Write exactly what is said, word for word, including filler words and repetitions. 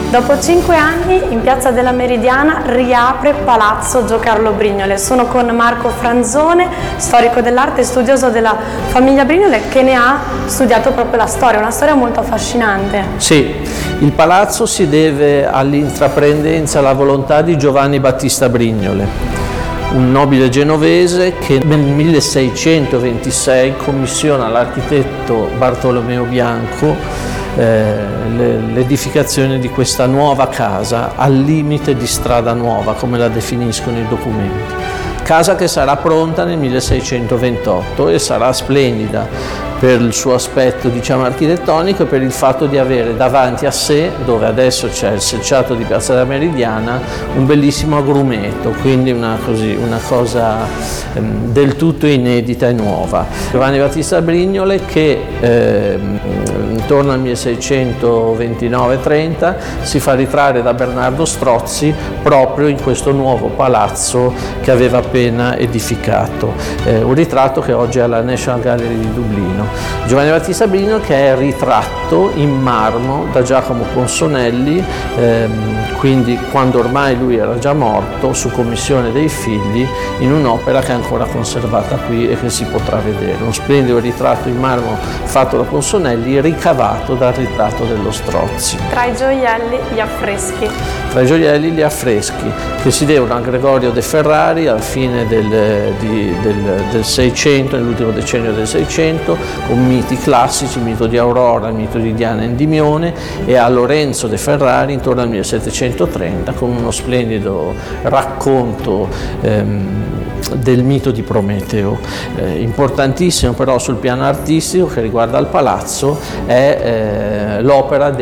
Dopo cinque anni in Piazza della Meridiana riapre Palazzo Giocarlo Brignole. Sono con Marco Franzone, storico dell'arte e studioso della famiglia Brignole, che ne ha studiato proprio la storia, una storia molto affascinante. Sì, il palazzo si deve all'intraprendenza, alla volontà di Giovanni Battista Brignole, un nobile genovese che nel milleseicentoventisei commissiona all'architetto Bartolomeo Bianco eh, l'edificazione di questa nuova casa al limite di Strada Nuova, come la definiscono i documenti. Casa che sarà pronta nel milleseicentoventotto e sarà splendida per il suo aspetto, diciamo, architettonico e per il fatto di avere davanti a sé, dove adesso c'è il selciato di Piazza della Meridiana, un bellissimo agrumeto, quindi una, così, una cosa ehm, del tutto inedita e nuova. Giovanni Battista Brignole che ehm, intorno al milleseicentoventinove trenta si fa ritrarre da Bernardo Strozzi proprio in questo nuovo palazzo che aveva appena edificato, eh, un ritratto che oggi è alla National Gallery di Dublino. Giovanni Battista Brignole che è ritratto in marmo da Giacomo Ponsonelli, ehm, quindi quando ormai lui era già morto, su commissione dei figli, in un'opera che è ancora conservata qui e che si potrà vedere. Uno splendido ritratto in marmo fatto da Ponsonelli, ricavato dal ritratto dello Strozzi. Tra i gioielli gli affreschi. Tra i gioielli gli affreschi che si devono a Gregorio De Ferrari alla fine del, di, del, del Seicento, nell'ultimo decennio del Seicento, con miti classici, il mito di Aurora, il mito di Diana e Endimione, e a Lorenzo De Ferrari intorno al millesettecentotrenta con uno splendido racconto ehm, del mito di Prometeo. Eh, importantissimo però sul piano artistico che riguarda il palazzo è eh, l'opera